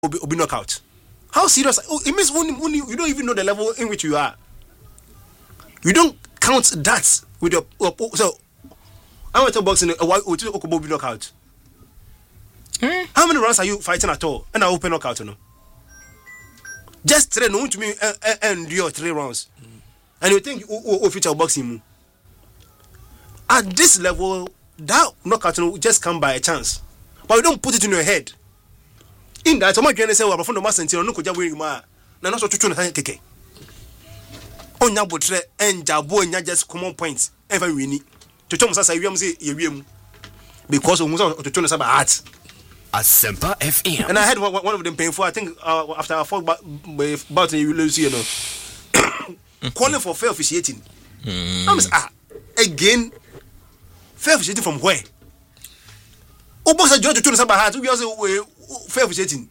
be knockout. How serious? It means when you don't even know the level in which you are. You don't count that with your so. I'm going to boxing. Why would you be knockout? How many rounds are you fighting at all? And I open knockout, you know. Just train to me and your 3 rounds, and you think future boxing. At this level, that knockout will just come by a chance, but you don't put it in your head. In that, so much you say, "Well, from the master until no could win ma." Na no so to na keke. Onya botre and jabo nya just common points ever win. To chom sasa wiam say ye wiem because we to to na say heart. Asempa FM. And I had one of them painful. I think after I fought about you lose, you know, calling for fair officiating. I'm again, fair officiating from where? Oh, boss, I joined to turn some heart. We also fair officiating.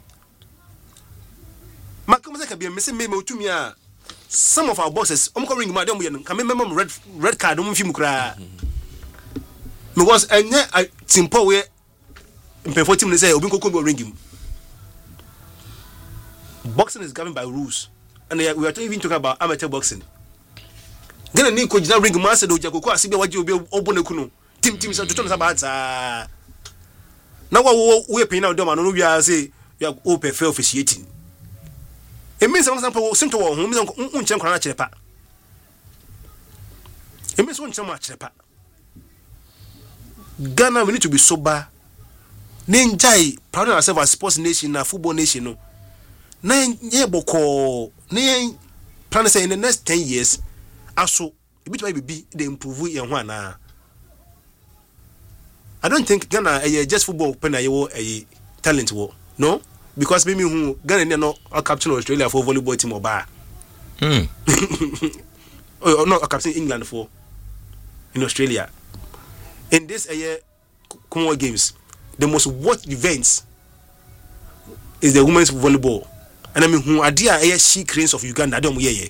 Macomasa can be a missing memo to me. Some of our bosses, I'm calling Madam William, come remember red card, don't you cry. Because I simple way. Before team say Obinko could ring him. Boxing is governed by rules, and we are even talking about amateur boxing. Then a new coach now ring master do Jacob Asibi what you be open kuno. Team is to turn about now we paying out them and we are say we are open fair officiating. It means some example sim to whom unchen kwana chepa. It means unchen ma chepa. Ghana, we need to be sober. Nenjai proud of ourselves as sports nation, a football nation. No, nye boko. Ne plan to say in the next 10 years, also a bit might be they improve in one. I don't think Ghana just football pen a talent war. No, because maybe who Ghana no a captain Australia for volleyball team or bar. Or not a captain England for in Australia. In this Commonwealth Games. The most watched events is the women's volleyball. And I mean, who are dear she cranes of Uganda? I don't ye.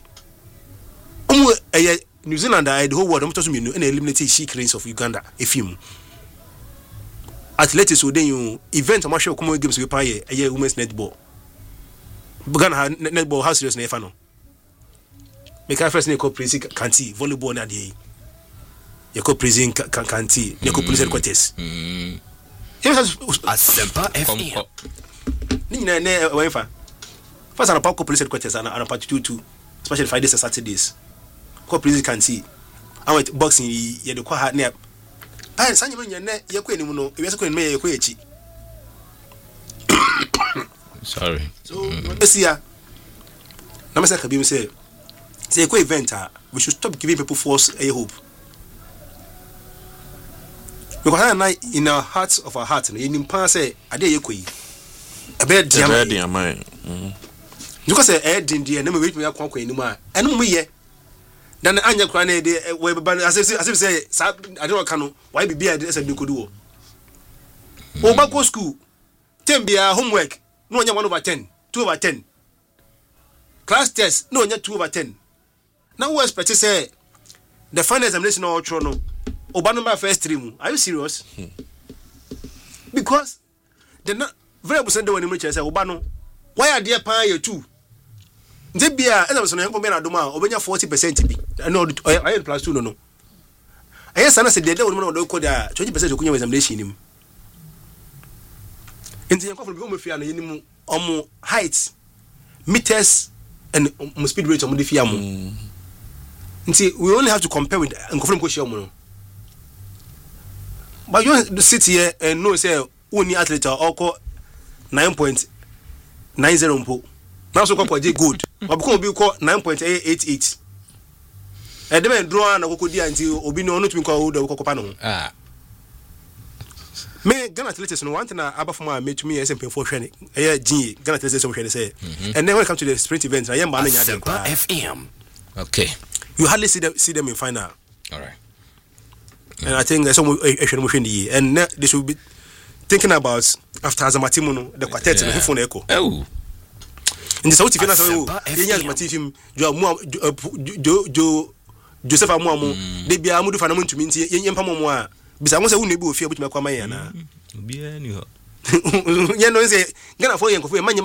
New Zealand, the whole world, I'm talking about eliminated she cranes of Uganda. A film. Athletics would then you event, I'm sure Commonwealth Games will pay a women's netball. Ghana netball, how serious Nefano? Make our first name called Prison Kanti, volleyball, na day. You call Prison Kanti, you call Prison Quartes. Asempa FM. Nina ne wefa. First an apart police headquarters and a part 2 especially Fridays and Saturdays. Co police can see. I went boxing ye the kwa near. I sanyo nya ne ye kwa ni mu no. E so me ye kwa echi. Sorry. So Messia. Na me say ka bi me say kwa event we should stop giving people false hope. Because in our hearts of our hearts, in pass say, I dare you quay. A bed dear mine. Because I didn't dear, never wait me up quite anymore. And me ye. Then Anya Crane, as if say, I don't know why be beer as a do could do. Oh, back school. 10 be our homework. No, 1/10, 2/10. Class test, no, 2/10. Now, what's better say the final examination or Trono. Obanoma first stream. Are you serious? Because they're not very percent when you say Obano. Why are they paying you too? They be as I was on Young Doma, Obania 40% be. I know I had plus 2 no. I guess I said they don't know 20% of Kunya examination him. In the Uncle Gomefia and heights, meters, and speed rate of Modifiamo. See, we only have to compare with Uncle Koshiamono. But you sit here and know say only athlete or 9.90 po. Now so call good. But because we call 9.888. E dem draw na kokodi anti obi no no tumi call do kokopano. Me Ghana athletics no one thing aba from me to me SMP for hwene. E gin Ghana athletics so hwene say. And then when it comes to the sprint events, I am man nya dem. FM. Okay. You hardly see them in final. All right. And I think some and they should be thinking about after Azamatimuno, the quartet and the phone echo. Oh, in the South African, Joseph Amuamu, they be Amudu Fanamun to mean Yampamoa, besides, I won't be fear with my Kwamayana. You know say Ghana for yen ko